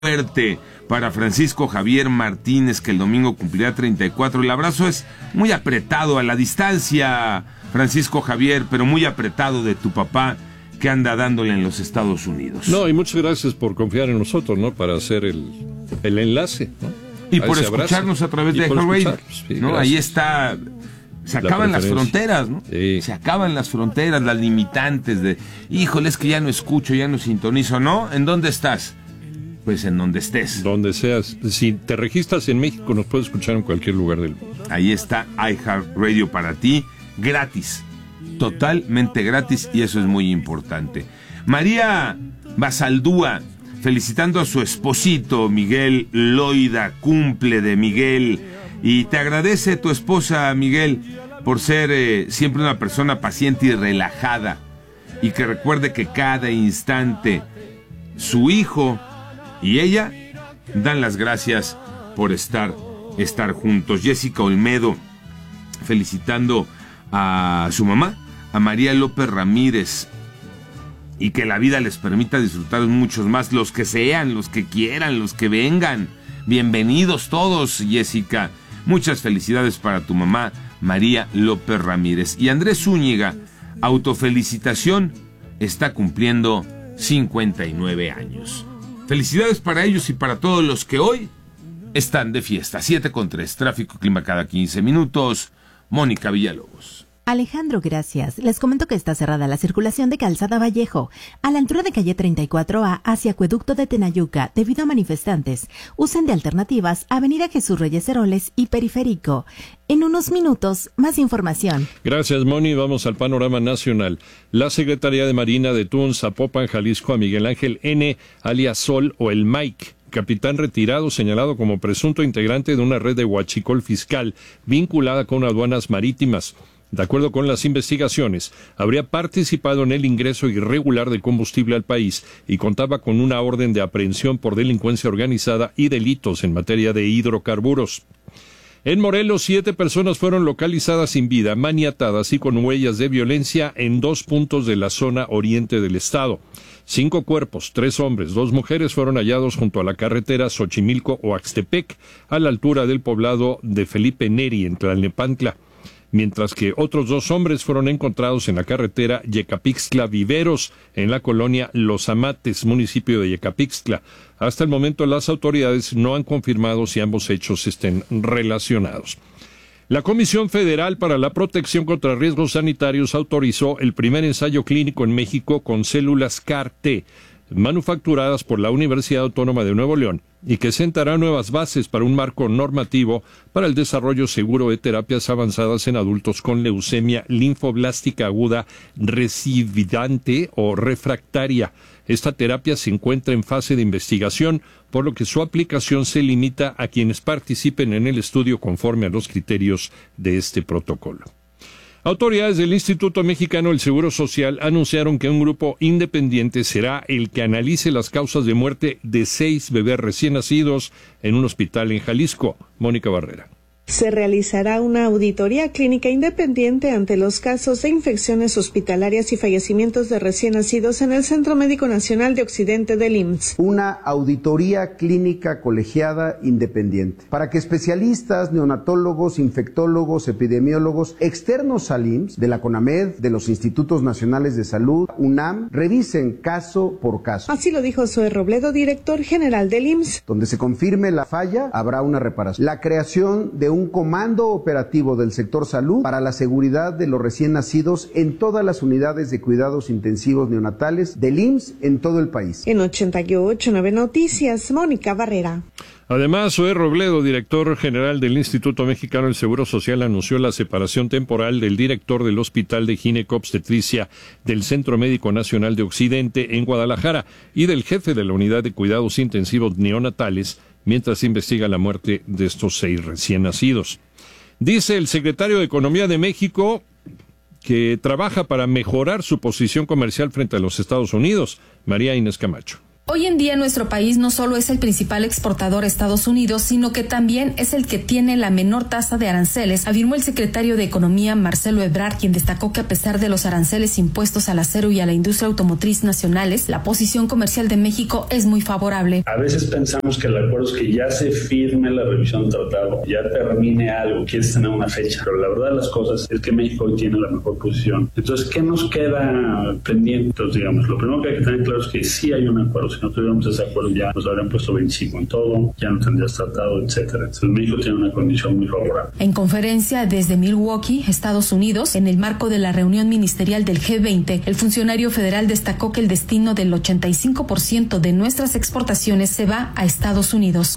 Fuerte para Francisco Javier Martínez, que el domingo cumplirá 34. El abrazo es muy apretado a la distancia, Francisco Javier, pero muy apretado de tu papá, que anda dándole en los Estados Unidos. No, y muchas gracias por confiar en nosotros, ¿no? Para hacer el enlace, ¿no? Y por escucharnos a través de iHeartRadio, sí, ¿no? Ahí está. Se acaban las fronteras, ¿no? Sí. Se acaban las fronteras, las limitantes de, híjole, es que ya no escucho, ya no sintonizo, ¿no? ¿En dónde estás? Pues en donde estés. Donde seas. Si te registras en México, nos puedes escuchar en cualquier lugar del mundo. Ahí está iHeartRadio para ti, gratis. Totalmente gratis, y eso es muy importante. María Basaldúa, felicitando a su esposito, Miguel Loida, cumple de Miguel. Y te agradece tu esposa, Miguel, por ser siempre una persona paciente y relajada. Y que recuerde que cada instante su hijo y ella dan las gracias por estar juntos. Jessica Olmedo, felicitando a su mamá, a María López Ramírez, y que la vida les permita disfrutar muchos más, los que sean, los que quieran, los que vengan. Bienvenidos todos, Jessica. Muchas felicidades para tu mamá, María López Ramírez. Y Andrés Zúñiga, autofelicitación, está cumpliendo 59 años. Felicidades para ellos y para todos los que hoy están de fiesta. 7:03, tráfico, clima cada 15 minutos. Mónica Villalobos. Alejandro, gracias. Les comento que está cerrada la circulación de Calzada Vallejo, a la altura de calle 34A hacia Acueducto de Tenayuca, debido a manifestantes. Usen de alternativas Avenida Jesús Reyes Heroles y Periférico. En unos minutos, más información. Gracias, Moni. Vamos al panorama nacional. La Secretaría de Marina detuvo en Zapopan, Jalisco, a Miguel Ángel N., alias Sol o el Mike, capitán retirado señalado como presunto integrante de una red de huachicol fiscal vinculada con aduanas marítimas. De acuerdo con las investigaciones, habría participado en el ingreso irregular de combustible al país y contaba con una orden de aprehensión por delincuencia organizada y delitos en materia de hidrocarburos. En Morelos, 7 personas fueron localizadas sin vida, maniatadas y con huellas de violencia en 2 puntos de la zona oriente del estado. 5 cuerpos, 3 hombres, 2 mujeres fueron hallados junto a la carretera Xochimilco-Oaxtepec, a la altura del poblado de Felipe Neri, en Tlalnepantla, mientras que otros 2 hombres fueron encontrados en la carretera Yecapixtla-Viveros, en la colonia Los Amates, municipio de Yecapixtla. Hasta el momento, las autoridades no han confirmado si ambos hechos estén relacionados. La Comisión Federal para la Protección contra Riesgos Sanitarios autorizó el primer ensayo clínico en México con células CAR-T, manufacturadas por la Universidad Autónoma de Nuevo León, y que sentará nuevas bases para un marco normativo para el desarrollo seguro de terapias avanzadas en adultos con leucemia linfoblástica aguda recidivante o refractaria. Esta terapia se encuentra en fase de investigación, por lo que su aplicación se limita a quienes participen en el estudio conforme a los criterios de este protocolo. Autoridades del Instituto Mexicano del Seguro Social anunciaron que un grupo independiente será el que analice las causas de muerte de 6 bebés recién nacidos en un hospital en Jalisco. Mónica Barrera. Se realizará una auditoría clínica independiente ante los casos de infecciones hospitalarias y fallecimientos de recién nacidos en el Centro Médico Nacional de Occidente del IMSS. Una auditoría clínica colegiada independiente para que especialistas, neonatólogos, infectólogos, epidemiólogos externos al IMSS, de la CONAMED, de los Institutos Nacionales de Salud, UNAM, revisen caso por caso. Así lo dijo Zoe Robledo, director general del IMSS. Donde se confirme la falla, habrá una reparación. La creación de un comando operativo del sector salud para la seguridad de los recién nacidos en todas las unidades de cuidados intensivos neonatales del IMSS en todo el país. En 88.9 Noticias, Mónica Barrera. Además, Zoe Robledo, director general del Instituto Mexicano del Seguro Social, anunció la separación temporal del director del Hospital de Ginecobstetricia del Centro Médico Nacional de Occidente en Guadalajara y del jefe de la Unidad de Cuidados Intensivos Neonatales, mientras se investiga la muerte de estos 6 recién nacidos. Dice el secretario de Economía de México que trabaja para mejorar su posición comercial frente a los Estados Unidos, María Inés Camacho. Hoy en día nuestro país no solo es el principal exportador a Estados Unidos, sino que también es el que tiene la menor tasa de aranceles, afirmó el secretario de Economía Marcelo Ebrard, quien destacó que a pesar de los aranceles impuestos al acero y a la industria automotriz nacionales, la posición comercial de México es muy favorable. A veces pensamos que el acuerdo es que ya se firme la revisión del tratado, ya termine algo, quieres tener una fecha, pero la verdad de las cosas es que México hoy tiene la mejor posición. Entonces, ¿qué nos queda pendiente? Entonces, digamos, lo primero que hay que tener claro es que sí hay un acuerdo. Si no tuviéramos ese acuerdo ya nos habrían puesto 25 en todo, ya no tendrías tratado, etcétera. Entonces México tiene una condición muy favorable. En conferencia desde Milwaukee, Estados Unidos, en el marco de la reunión ministerial del G20, el funcionario federal destacó que el destino del 85% de nuestras exportaciones se va a Estados Unidos.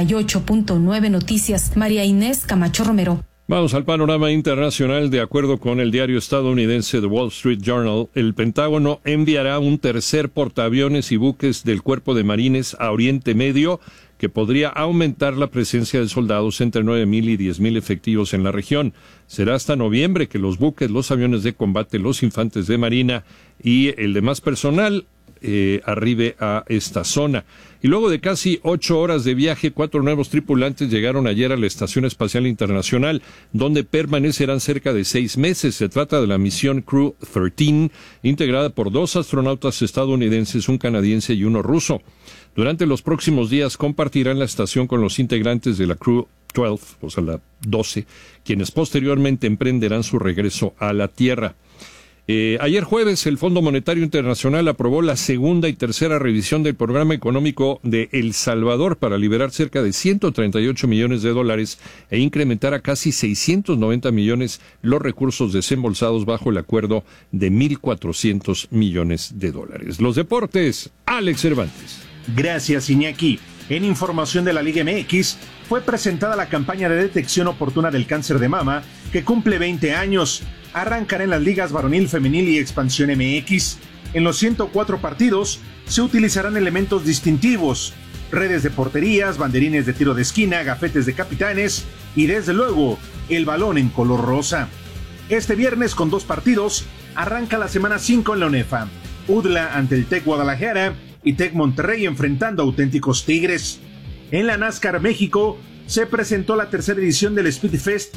88.9 Noticias, María Inés Camacho Romero. Vamos al panorama internacional. De acuerdo con el diario estadounidense The Wall Street Journal, el Pentágono enviará un tercer portaaviones y buques del Cuerpo de Marines a Oriente Medio, que podría aumentar la presencia de soldados entre 9,000 y 10,000 efectivos en la región. Será hasta noviembre que los buques, los aviones de combate, los infantes de marina y el demás personal arribe a esta zona. Y luego de casi 8 horas de viaje, 4 nuevos tripulantes llegaron ayer a la Estación Espacial Internacional, donde permanecerán cerca de 6 meses. Se trata de la misión Crew 13, integrada por 2 astronautas estadounidenses, un canadiense y uno ruso. Durante los próximos días compartirán la estación con los integrantes de la Crew 12, o sea, la 12, quienes posteriormente emprenderán su regreso a la Tierra. Ayer jueves, el Fondo Monetario Internacional aprobó la segunda y tercera revisión del programa económico de El Salvador para liberar cerca de 138 millones de dólares e incrementar a casi 690 millones los recursos desembolsados bajo el acuerdo de 1.400 millones de dólares. Los deportes, Alex Cervantes. Gracias, Iñaki. En información de la Liga MX, fue presentada la campaña de detección oportuna del cáncer de mama, que cumple 20 años. Arrancará en las ligas varonil, femenil y expansión MX. En los 104 partidos se utilizarán elementos distintivos, redes de porterías, banderines de tiro de esquina, gafetes de capitanes y desde luego el balón en color rosa. Este viernes, con 2 partidos, arranca la semana 5 en la UNEFA. UDLA ante el TEC Guadalajara y TEC Monterrey enfrentando a auténticos Tigres. En la NASCAR México se presentó la tercera edición del Speed Fest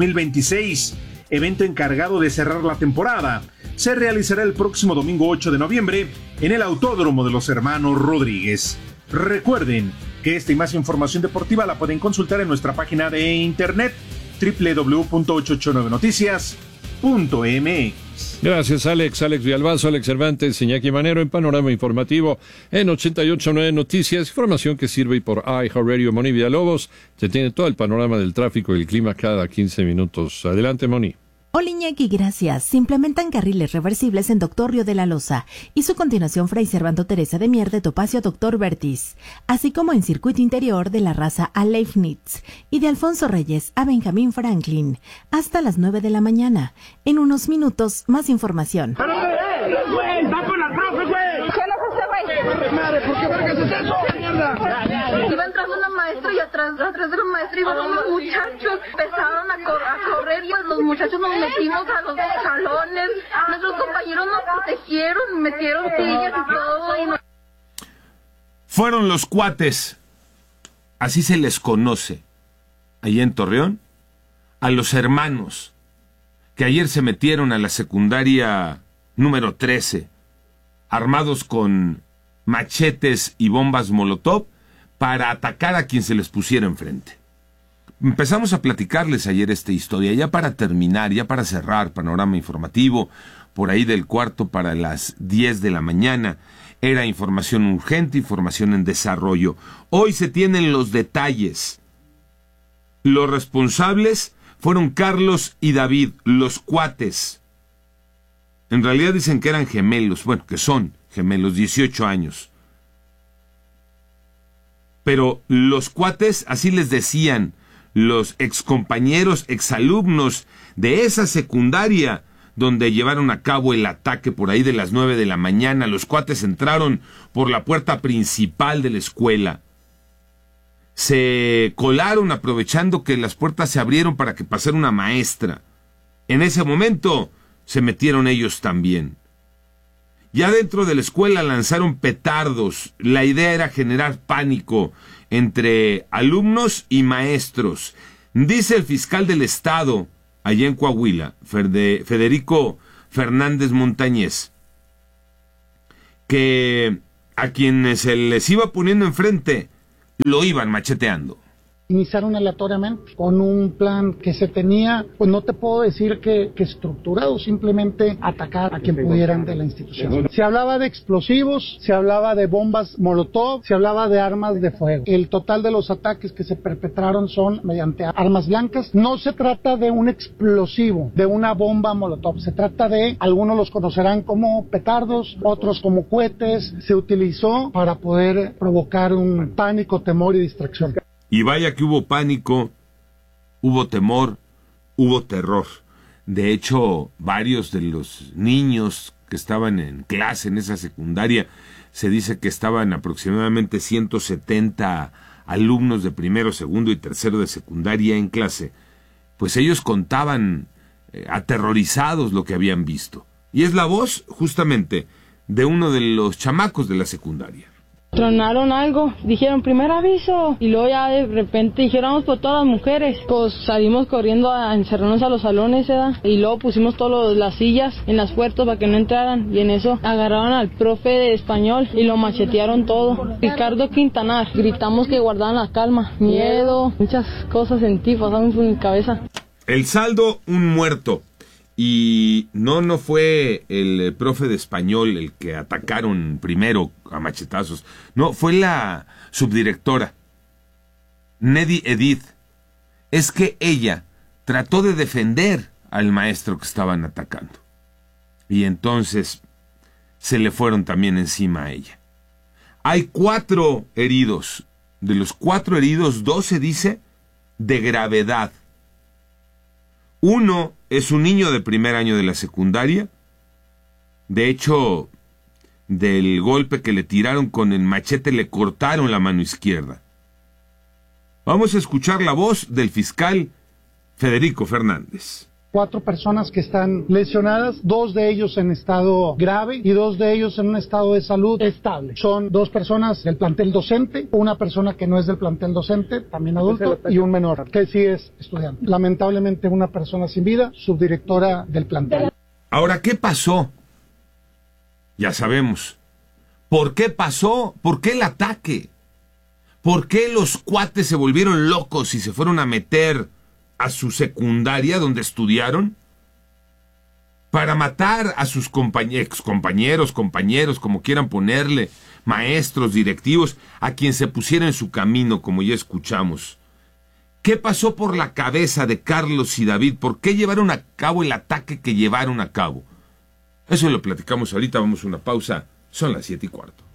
2026, evento encargado de cerrar la temporada. Se realizará el próximo domingo 8 de noviembre en el Autódromo de los Hermanos Rodríguez. Recuerden que esta y más información deportiva la pueden consultar en nuestra página de internet www.889noticias.mx. Gracias, Alex Villalbazo, Alex Cervantes, Iñaki Manero en Panorama Informativo en 88.9 Noticias, información que sirve por iHeartRadio. Moni Villalobos se tiene todo el panorama del tráfico y el clima cada 15 minutos. Adelante, Moni. Hola, Iñaki, gracias. Se implementan carriles reversibles en Doctor Río de la Loza y su continuación Fray Servando Teresa de Mier de Topacio a Doctor Vertis, así como en circuito interior de la Raza a Leibniz y de Alfonso Reyes a Benjamín Franklin hasta las 9 de la mañana. En unos minutos, más información. ¡Pero, güey! ¡Va con la profe, güey! ¿Qué no es ese, güey? ¡Madre, ¿por qué vergas es eso? ¡Mierda! Iba entrando una maestra y atrás de la maestra iban unos muchachos. Empezaron a correr y pues los muchachos nos metimos a los salones. Nuestros compañeros nos protegieron, metieron sillas y todo. Fueron los cuates, así se les conoce, allí en Torreón, a los hermanos que ayer se metieron a la secundaria número 13, armados con machetes y bombas molotov para atacar a quien se les pusiera enfrente. Empezamos a platicarles ayer esta historia, ya para terminar, ya para cerrar Panorama Informativo, por ahí del cuarto para las 10 de la mañana. Era información urgente, información en desarrollo. Hoy se tienen los detalles. Los responsables fueron Carlos y David, los cuates. En realidad dicen que eran gemelos, bueno, que son gemelos, 18 años. Pero los cuates, así les decían los excompañeros, exalumnos de esa secundaria donde llevaron a cabo el ataque por ahí de las 9 de la mañana. Los cuates entraron por la puerta principal de la escuela. Se colaron aprovechando que las puertas se abrieron para que pasara una maestra. En ese momento se metieron ellos también. Ya dentro de la escuela lanzaron petardos. La idea era generar pánico entre alumnos y maestros. Dice el fiscal del estado, allá en Coahuila, Federico Fernández Montañez, que a quienes se les iba poniendo enfrente lo iban macheteando. Iniciaron aleatoriamente con un plan que se tenía, pues no te puedo decir que estructurado, simplemente atacar a quien pudieran de la institución. Se hablaba de explosivos, se hablaba de bombas molotov, se hablaba de armas de fuego. El total de los ataques que se perpetraron son mediante armas blancas. No se trata de un explosivo, de una bomba molotov, se trata de, algunos los conocerán como petardos, otros como cohetes. Se utilizó para poder provocar un pánico, temor y distracción. Y vaya que hubo pánico, hubo temor, hubo terror. De hecho, varios de los niños que estaban en clase en esa secundaria, se dice que estaban aproximadamente 170 alumnos de primero, segundo y tercero de secundaria en clase. Pues ellos contaban aterrorizados lo que habían visto. Y es la voz, justamente, de uno de los chamacos de la secundaria. Tronaron algo, dijeron primer aviso y luego ya de repente dijeron vamos por todas las mujeres. Pues salimos corriendo a encerrarnos a los salones, y luego pusimos todas las sillas en las puertas para que no entraran y en eso agarraron al profe de español y lo machetearon todo. Ricardo Quintanar, gritamos que guardaban la calma, miedo, muchas cosas sentí, pasamos por mi cabeza. El saldo, un muerto. Y no fue el profe de español el que atacaron primero a machetazos. No, fue la subdirectora, Nedi Edith. Es que ella trató de defender al maestro que estaban atacando. Y entonces se le fueron también encima a ella. Hay 4 heridos. De los 4 heridos, 2 se dice de gravedad. Uno es un niño de primer año de la secundaria. De hecho, del golpe que le tiraron con el machete le cortaron la mano izquierda. Vamos a escuchar la voz del fiscal Federico Fernández. 4 personas que están lesionadas, 2 de ellos en estado grave y 2 de ellos en un estado de salud estable. Son 2 personas del plantel docente, una persona que no es del plantel docente, también adulto, y un menor, que sí es estudiante. Lamentablemente una persona sin vida, subdirectora del plantel. Ahora, ¿qué pasó? Ya sabemos. ¿Por qué pasó? ¿Por qué el ataque? ¿Por qué los cuates se volvieron locos y se fueron a meter a su secundaria donde estudiaron para matar a sus compañeros, como quieran ponerle, maestros, directivos, a quien se pusiera en su camino, como ya escuchamos? ¿Qué pasó por la cabeza de Carlos y David? ¿Por qué llevaron a cabo el ataque que llevaron a cabo? Eso lo platicamos ahorita, vamos a una pausa, son las 7:15.